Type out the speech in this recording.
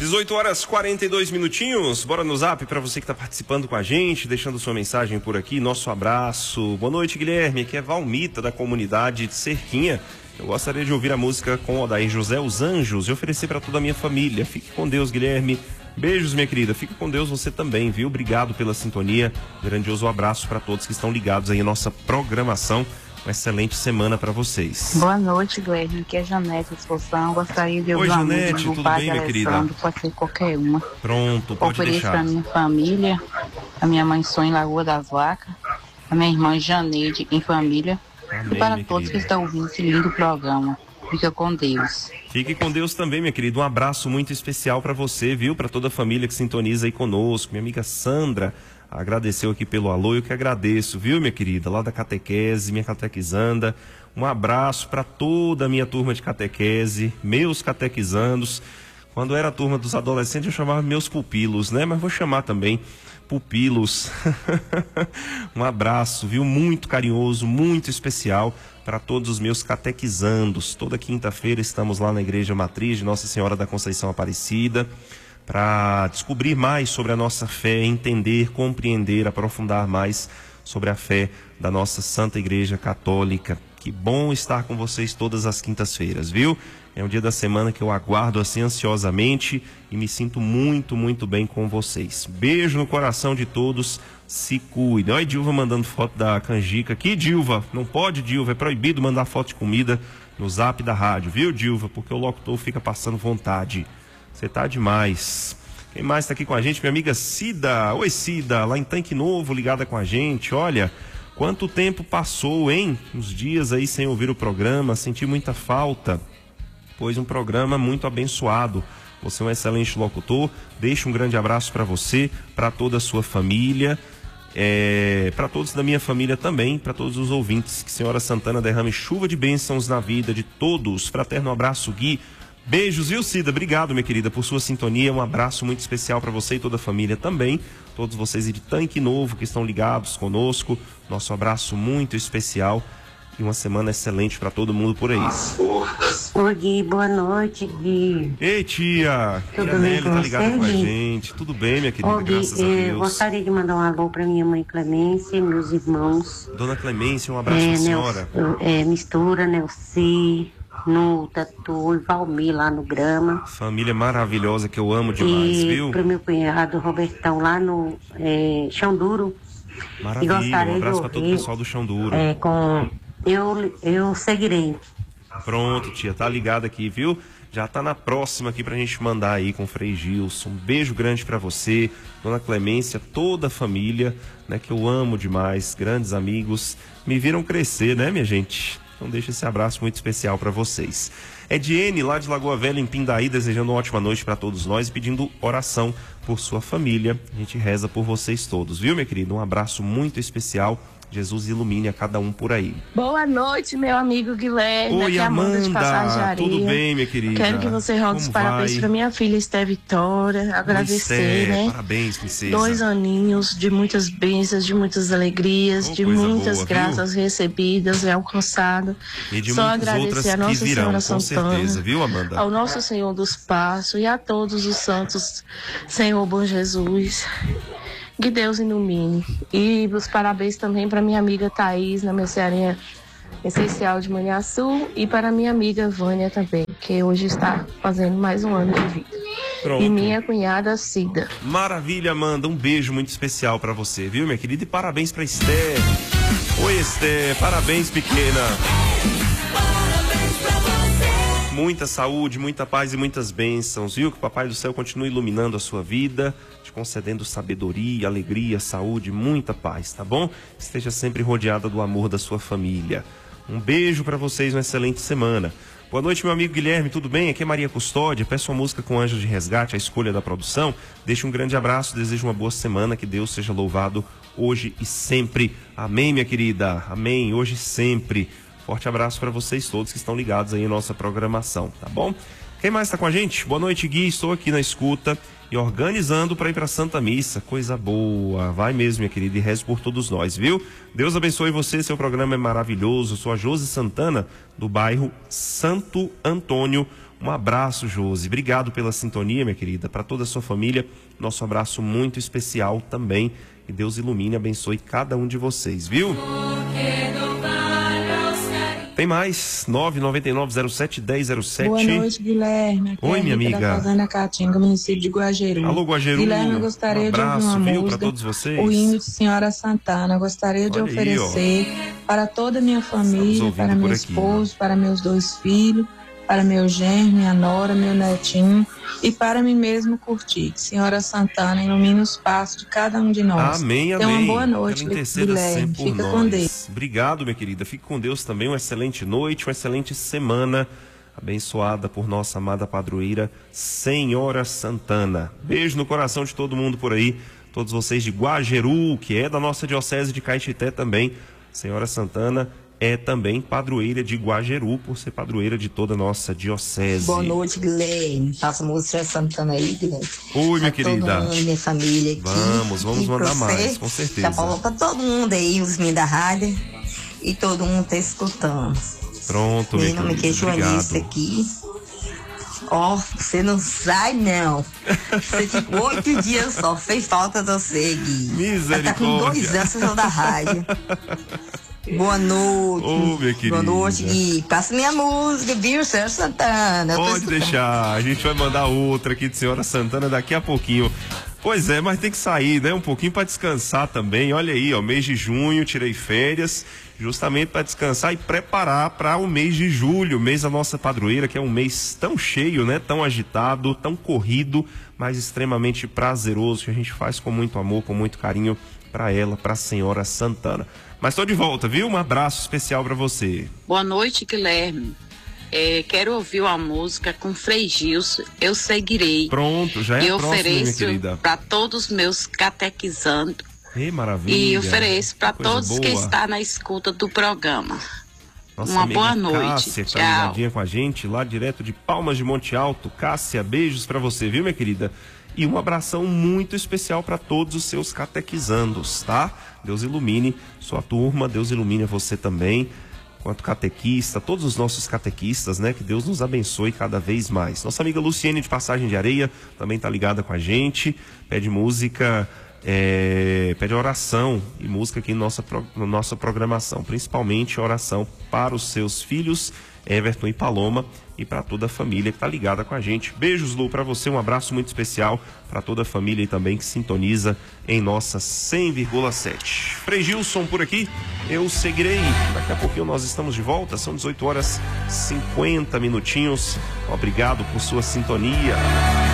18 horas 42 minutinhos, bora no zap para você que está participando com a gente, deixando sua mensagem por aqui, nosso abraço. Boa noite, Guilherme, aqui é Valmita da comunidade de Cerquinha. Eu gostaria de ouvir a música com Odair José, Os Anjos, e oferecer para toda a minha família. Fique com Deus, Guilherme. Beijos, minha querida. Fica com Deus você também, viu? Obrigado pela sintonia. Grandioso abraço para todos que estão ligados aí à nossa programação. Uma excelente semana para vocês. Boa noite, Guilherme. Aqui é Janete Expulsão. Gostaria de ouvir Oi, uma Janete, música do tudo Padre bem, minha querida? Alessandro. Pode ser qualquer uma. Pronto, pode ofereço deixar. para minha família, a minha mãe Sônia em Lagoa das Vacas, a minha irmã Janeide em família. Amém, e para minha todos querida. que estão ouvindo esse lindo programa. Fica com Deus. Fique com Deus também, minha querida. Um abraço muito especial para você, viu? Para toda a família que sintoniza aí conosco. Minha amiga Sandra agradeceu aqui pelo alô. Eu que agradeço, viu, minha querida? Lá da catequese, minha catequizanda. Um abraço para toda a minha turma de catequese, meus catequizandos. Quando era a turma dos adolescentes, eu chamava meus pupilos, né? Mas vou chamar também pupilos. Um abraço, viu? Muito carinhoso, muito especial para todos os meus catequizandos. Toda quinta-feira estamos lá na Igreja Matriz de Nossa Senhora da Conceição Aparecida para descobrir mais sobre a nossa fé, entender, compreender, aprofundar mais sobre a fé da nossa Santa Igreja Católica. Que bom estar com vocês todas as quintas-feiras, viu? É um dia da semana que eu aguardo assim ansiosamente e me sinto muito, muito bem com vocês. Beijo no coração de todos, se cuidem. Olha a Dilva mandando foto da canjica aqui, Dilva. Não pode, Dilva, é proibido mandar foto de comida no zap da rádio, viu, Dilva? Porque o locutor fica passando vontade. Você tá demais. Quem mais tá aqui com a gente? Minha amiga Cida. Oi, Cida, lá em Tanque Novo, ligada com a gente. Olha, quanto tempo passou, hein? Uns dias aí sem ouvir o programa, senti muita falta. Pois um programa muito abençoado. Você é um excelente locutor. Deixo um grande abraço para você, para toda a sua família, para todos da minha família também, para todos os ouvintes. Que Senhora Santana derrame chuva de bênçãos na vida de todos. Fraterno abraço, Gui. Beijos, viu, Cida? Obrigado, minha querida, por sua sintonia. Um abraço muito especial para você e toda a família também. Todos vocês de Tanque Novo que estão ligados conosco. Nosso abraço muito especial. E uma semana excelente para todo mundo por aí. Oi, Gui, boa noite, Gui. Ei, tia. Tudo bem com tá ligada você, com a Gui? gente. Tudo bem, minha querida, Ô, Gui, graças a Deus. gostaria de mandar um alô para minha mãe Clemência e meus irmãos. Dona Clemência, um abraço pra senhora. Mistura, Nelci, no Tatu e Valmir lá no Grama. Família maravilhosa que eu amo demais, E viu? pro meu cunhado Robertão lá no Chão Duro. E Maravilha, gostaria um abraço de para todo o ouvir, pessoal do Chão Duro. com Eu Seguirei. Pronto, tia, tá ligado aqui, viu? Já tá na próxima aqui pra gente mandar aí com o Frei Gilson. Um beijo grande pra você, Dona Clemência, toda a família, né, que eu amo demais, grandes amigos, me viram crescer, né, minha gente? Então deixa esse abraço muito especial pra vocês. Ediene, lá de Lagoa Velha, em Pindaí, desejando uma ótima noite pra todos nós e pedindo oração por sua família. A gente reza por vocês todos, viu, minha querida? Um abraço muito especial. Jesus ilumine a cada um por aí. Boa noite, meu amigo Guilherme. Oi, aqui é Amanda de Amanda. Passagem Areia. Tudo bem, minha querida? Quero que você rogue os Como parabéns vai? para minha filha Esté Vitória. Agradecer, Esté, né? Parabéns, princesa. 2 aninhos de muitas bênçãos, de muitas alegrias, Oh, de coisa muitas boa, graças recebidas e alcançadas. E de Só muitas outras agradecer a que Nossa virão, Senhora com Santana, certeza, viu, Amanda? ao Nosso Senhor dos Passos e a todos os santos, Senhor bom Jesus. Que Deus ilumine. E os parabéns também para minha amiga Thaís, na mercearia essencial de Maniaçu, e para minha amiga Vânia também, que hoje está fazendo mais um ano de vida. Pronto. E minha cunhada Cida. Maravilha, Amanda. Um beijo muito especial pra você, viu, minha querida? E parabéns pra Esté. Oi, Esté. Parabéns, pequena. Muita saúde, muita paz e muitas bênçãos, viu? Que o Papai do Céu continue iluminando a sua vida, te concedendo sabedoria, alegria, saúde, muita paz, tá bom? Esteja sempre rodeada do amor da sua família. Um beijo pra vocês, uma excelente semana. Boa noite, meu amigo Guilherme, tudo bem? Aqui é Maria Custódia, peço a música com Anjos de Resgate, a escolha da produção. Deixo um grande abraço, desejo uma boa semana, que Deus seja louvado hoje e sempre. Amém, minha querida? Amém, hoje e sempre. Forte abraço para vocês todos que estão ligados aí em nossa programação, tá bom? Quem mais está com a gente? Boa noite, Gui, estou aqui na escuta e organizando para ir para Santa Missa. Coisa boa, vai mesmo, minha querida, e reze por todos nós, viu? Deus abençoe você, seu programa é maravilhoso. Eu sou a Josi Santana, do bairro Santo Antônio. Um abraço, Josi. Obrigado pela sintonia, minha querida. Para toda a sua família, nosso abraço muito especial também. Que Deus ilumine e abençoe cada um de vocês, viu? Tem mais, 99907-1007. Boa noite, Guilherme. Aqui Oi, minha amiga. Da Fazenda Caatinga, município de Guajeru. Alô, Guajeru. Guilherme, eu gostaria um abraço, de ouvir uma viu, música, pra todos vocês. o hino de Senhora Santana. Eu gostaria de Olha oferecer aí, para toda a minha família, para meu aqui, esposo, para meus 2 filhos, para meu genro, minha nora, meu netinho e para mim mesmo curtir. Que Senhora Santana ilumine os passos de cada um de nós. Amém, amém. Tenha uma boa noite, Ela interceda Guilherme. sempre por Fica nós. com Deus. Obrigado, minha querida. Fique com Deus também. Uma excelente noite, uma excelente semana, abençoada por nossa amada padroeira, Senhora Santana. Beijo no coração de todo mundo por aí, todos vocês de Guajeru, que é da nossa diocese de Caetité também. Senhora Santana é também padroeira de Guajeru, por ser padroeira de toda a nossa diocese. Boa noite, Guilherme. Faça música Santana aí, Guilherme. Oi, minha querida. Todo mundo, minha família aqui. Vamos mandar mais, com certeza. Já falou pra todo mundo aí, os meninos da rádio. E todo mundo tá escutando. Pronto, minha Meu nome querida. é Joanice aqui. Ó, você não sai, não. Você ficou 8 dias só. Fez falta de você, Gui. Misericórdia. Tá com 2 anos, você saiu da rádio. Boa noite. Ô, minha querida. Boa noite, Gui. Passa minha música, viu, Senhora Santana? Pode deixar, a gente vai mandar outra aqui de Senhora Santana daqui a pouquinho. Pois é, mas tem que sair, né? Um pouquinho para descansar também. Olha aí, ó, mês de junho, tirei férias, justamente para descansar e preparar para o mês de julho, mês da nossa padroeira, que é um mês tão cheio, né? Tão agitado, tão corrido, mas extremamente prazeroso, que a gente faz com muito amor, com muito carinho para ela, para a Senhora Santana. Mas tô de volta, viu? Um abraço especial para você. Boa noite, Guilherme. Quero ouvir uma música com Frei Gilson, Eu Seguirei. Pronto, já é e próximo, minha ofereço querida. para todos os meus catequizandos. Maravilha. E ofereço para todos boa. que estão na escuta do programa. Nossa Uma amiga boa noite. Cássia, que tá Tchau. ligadinha com a gente, lá direto de Palmas de Monte Alto. Cássia, beijos pra você, viu, minha querida? E um abração muito especial para todos os seus catequizandos, tá? Deus ilumine sua turma, Deus ilumine você também, quanto catequista, todos os nossos catequistas, né? Que Deus nos abençoe cada vez mais. Nossa amiga Luciene de Passagem de Areia também tá ligada com a gente, pede música, pede oração e música aqui na nossa programação, principalmente oração para os seus filhos, Everton e Paloma, e para toda a família que está ligada com a gente. Beijos, Lu, para você, um abraço muito especial para toda a família e também que sintoniza em nossa 100,7. Frei Gilson por aqui, eu seguirei. Daqui a pouquinho nós estamos de volta, são 18 horas 50 minutinhos. Obrigado por sua sintonia.